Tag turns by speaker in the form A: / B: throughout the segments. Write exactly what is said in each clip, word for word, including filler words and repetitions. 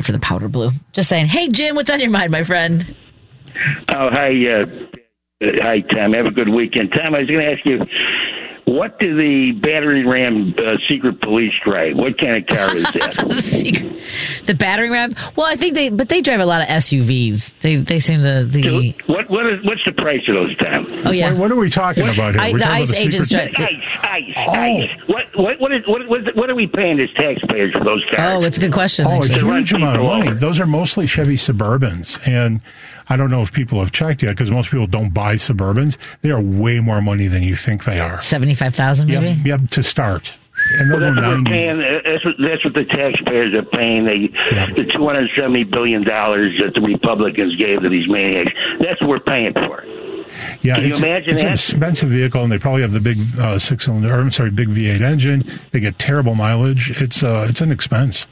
A: for the powder blue. Just saying, hey, Jim, what's on your mind, my friend?
B: Oh, hi, uh, hi, Tom. Have a good weekend. Tom, I was going to ask you, what do the battering ram uh, secret police drive? What kind of car is that?
A: the, secret, the battering ram? Well, I think they, but they drive a lot of S U Vs. They they seem to the.
B: What what is what's the price of those, Tom?
A: Oh yeah.
C: What, what are we talking
B: what?
C: about here?
A: I,
C: We're
A: the
C: talking
A: ICE
C: about the
A: agents
C: secret...
A: drive.
B: Ice, ice,
C: oh.
B: ice. What what what is what what, what are we paying as taxpayers for those cars?
A: Oh, it's a good question.
C: Oh,
A: actually.
C: a huge amount of money. Those are mostly Chevy Suburbans, and I don't know if people have checked yet because most people don't buy Suburbans. They are way more money than you think they are.
A: Seventy-five thousand, maybe.
C: Yep, yep, to start. And
B: well, that's, what we're
C: ninety.
B: paying, that's, what, that's what the taxpayers are paying. They,
C: yep.
B: The two hundred seventy billion dollars that the Republicans gave to these maniacs, that's what we're paying for.
C: Yeah,
B: Can
C: it's,
B: you imagine
C: it's
B: that?
C: an expensive vehicle, and they probably have the big uh, six-cylinder, or I'm sorry, big V eight engine. They get terrible mileage. It's uh, it's an expense.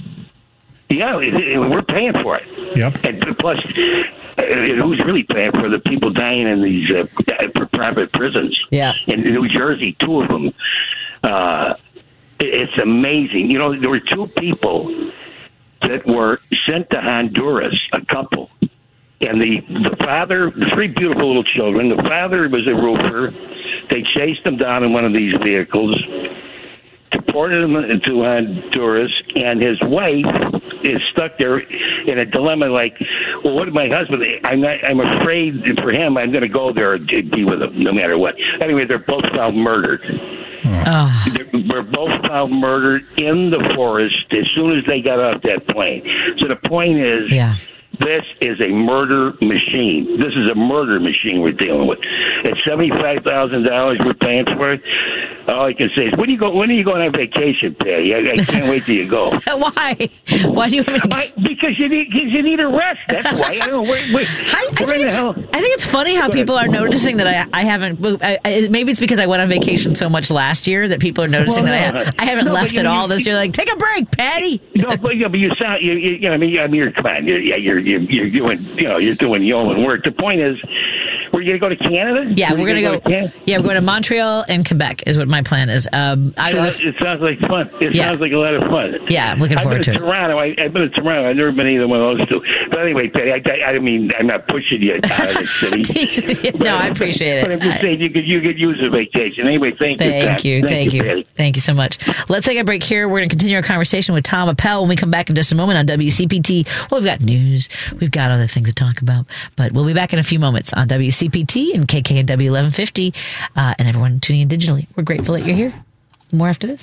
B: Yeah, it, it, we're paying for it.
C: Yep.
B: And plus, uh, who's really paying for the people dying in these uh, private prisons?
A: Yeah.
B: In New Jersey, two of them. Uh, it's amazing. You know, there were two people that were sent to Honduras, a couple. And the, the father, the three beautiful little children, the father was a roofer. They chased them down in one of these vehicles, deported him into Honduras, and his wife is stuck there in a dilemma like, well, what did my husband, I'm not, I'm afraid for him, I'm going to go there and be with him no matter what. Anyway, they're both found murdered.
A: Oh.
B: They were both found murdered in the forest as soon as they got off that plane. So the point is,
A: yeah.
B: This is a murder machine. This is a murder machine we're dealing with. At seventy-five thousand dollars we're paying for it. All I can say is, when are you, go, when are you going on vacation, Patty? I, I can't wait till you go.
A: Why? Why do you want me to...
B: I, because you need, cause you need a rest. That's why. I don't know. Where, where,
A: I, I,
B: where
A: think
B: the
A: it's,
B: hell?
A: I think it's funny how people are noticing that I, I haven't... I, I, maybe it's because I went on vacation so much last year that people are noticing
B: well,
A: that
B: no,
A: I, ha- I haven't
B: no,
A: left
B: you,
A: at all
B: you,
A: this year. Like, take a break, Patty.
B: No, but, yeah, but you sound... You, you, you know, I mean, I mean, you're, come on. You're, you're, you're, you're doing... You know, you're doing yeoman work. The point is, we're going to go to Canada?
A: Yeah, we're, we're going to go.
B: go to
A: yeah, we're going to Montreal and Quebec is what my plan is. Um, I
B: it, it sounds like fun. It
A: yeah.
B: sounds like a lot of fun.
A: Yeah, I'm looking forward
B: I've been
A: to
B: to Toronto. I, I've been to Toronto. I've never been to either one of those two. But anyway, Patty, I, I, I mean, I'm not pushing you out of the city.
A: no, I appreciate it.
B: But I'm just I, saying you could you could use a vacation. Anyway, thank,
A: thank
B: you.
A: you.
B: Thank,
A: thank
B: you.
A: you.
B: Patty.
A: Thank you so much. Let's take a break here. We're going to continue our conversation with Tom Appel when we come back in just a moment on W C P T. Well, we've got news. We've got other things to talk about. But we'll be back in a few moments on W C P T and K K N W eleven fifty. Uh, and everyone tuning in digitally. We're grateful that you're here. More after this.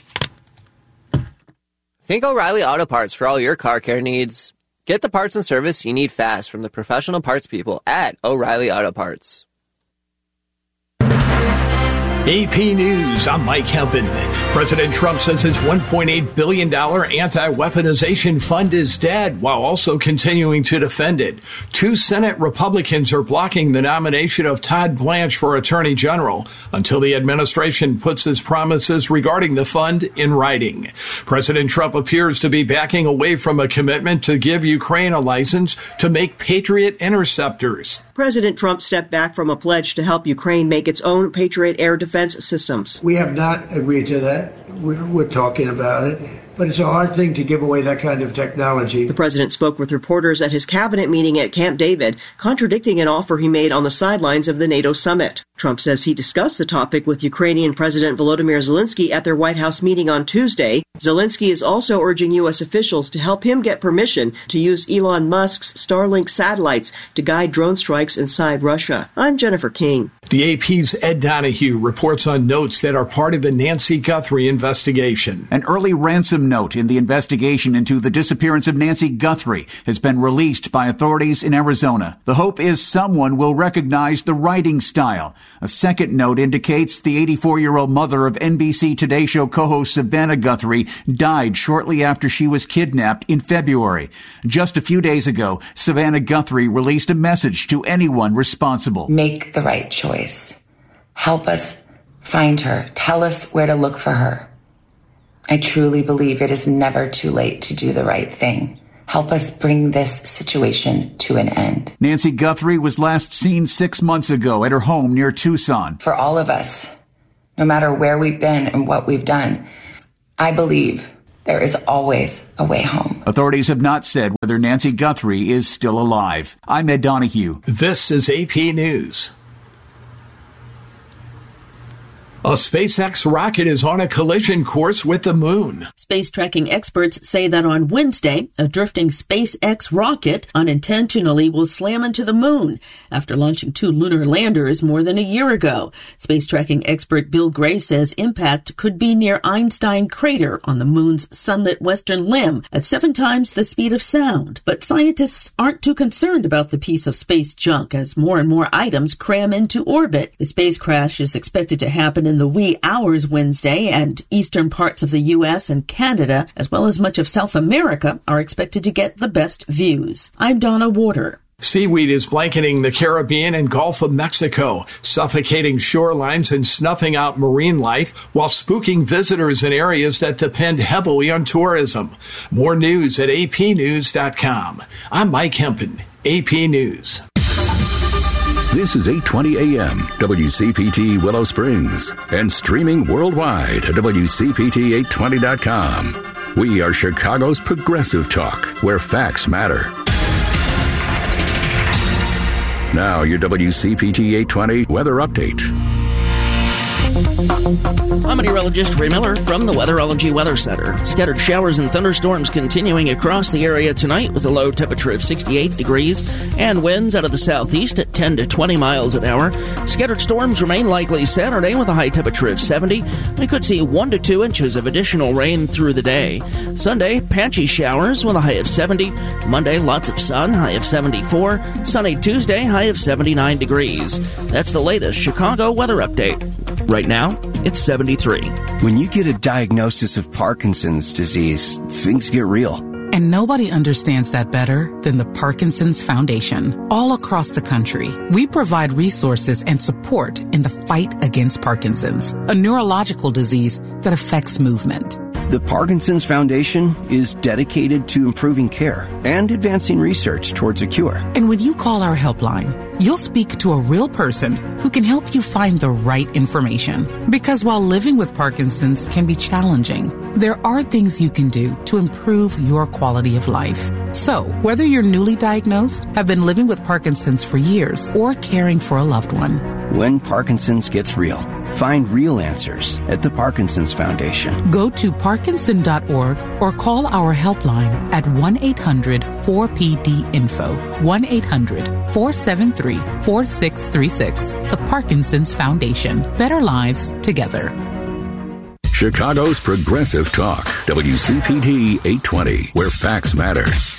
D: Think O'Reilly Auto Parts for all your car care needs. Get the parts and service you need fast from the professional parts people at O'Reilly Auto Parts.
E: A P News, I'm Mike Hempen. President Trump says his one point eight billion dollars anti-weaponization fund is dead, while also continuing to defend it. Two Senate Republicans are blocking the nomination of Todd Blanche for Attorney General until the administration puts his promises regarding the fund in writing. President Trump appears to be backing away from a commitment to give Ukraine a license to make Patriot interceptors.
F: President Trump stepped back from a pledge to help Ukraine make its own Patriot air defense systems.
G: We have not agreed to that. We're, we're talking about it. But it's a hard thing to give away that kind of technology.
F: The president spoke with reporters at his cabinet meeting at Camp David, contradicting an offer he made on the sidelines of the NATO summit. Trump says he discussed the topic with Ukrainian President Volodymyr Zelensky at their White House meeting on Tuesday. Zelensky is also urging U S officials to help him get permission to use Elon Musk's Starlink satellites to guide drone strikes inside Russia. I'm Jennifer King.
E: The A P's Ed Donahue reports on notes that are part of the Nancy Guthrie investigation.
H: An early ransom note in the investigation into the disappearance of Nancy Guthrie has been released by authorities in Arizona. The hope is someone will recognize the writing style. A second note indicates the eighty-four-year-old mother of N B C Today Show co-host Savannah Guthrie died shortly after she was kidnapped in February. Just a few days ago, Savannah Guthrie released a message to anyone responsible.
I: Make the right choice. Help us find her. Tell us where to look for her. I truly believe it is never too late to do the right thing. Help us bring this situation to an end.
H: Nancy Guthrie was last seen six months ago at her home near Tucson.
I: For all of us, no matter where we've been and what we've done, I believe there is always a way home.
H: Authorities have not said whether Nancy Guthrie is still alive. I'm Ed Donahue.
E: This is A P News. A SpaceX rocket is on a collision course with the moon.
J: Space tracking experts say that on Wednesday, a drifting SpaceX rocket unintentionally will slam into the moon after launching two lunar landers more than a year ago. Space tracking expert Bill Gray says impact could be near Einstein Crater on the moon's sunlit western limb at seven times the speed of sound. But scientists aren't too concerned about the piece of space junk as more and more items cram into orbit. The space crash is expected to happen in the wee hours Wednesday, and eastern parts of the U S and Canada, as well as much of South America, are expected to get the best views. I'm Donna Warder.
E: Seaweed is blanketing the Caribbean and Gulf of Mexico, suffocating shorelines and snuffing out marine life while spooking visitors in areas that depend heavily on tourism. More news at A P news dot com. I'm Mike Hempen, A P News.
K: This is eight twenty A M, W C P T Willow Springs, and streaming worldwide at W C P T eight twenty dot com. We are Chicago's progressive talk, where facts matter. Now, your W C P T eight twenty weather update.
L: I'm meteorologist Ray Miller from the Weatherology Weather Center. Scattered showers and thunderstorms continuing across the area tonight with a low temperature of sixty-eight degrees and winds out of the southeast at ten to twenty miles an hour. Scattered storms remain likely Saturday with a high temperature of seventy. We could see one to two inches of additional rain through the day. Sunday, patchy showers with a high of seventy. Monday, lots of sun, high of seventy-four. Sunny Tuesday, high of seventy-nine degrees. That's the latest Chicago weather update. Right now, it's seventy-three.
M: When you get a diagnosis of Parkinson's disease, things get real.
N: And nobody understands that better than the Parkinson's Foundation. All across the country, we provide resources and support in the fight against Parkinson's, a neurological disease that affects movement.
M: The Parkinson's Foundation is dedicated to improving care and advancing research towards a cure.
N: And when you call our helpline, you'll speak to a real person who can help you find the right information. Because while living with Parkinson's can be challenging, there are things you can do to improve your quality of life. So, whether you're newly diagnosed, have been living with Parkinson's for years, or caring for a loved one,
M: when Parkinson's gets real, find real answers at the Parkinson's Foundation.
N: Go to parkinson dot org or call our helpline at one eight hundred four P D info, one eight hundred four seven three four six three six. The Parkinson's Foundation. Better lives together.
K: Chicago's progressive talk, W C P T eight twenty, where facts matter.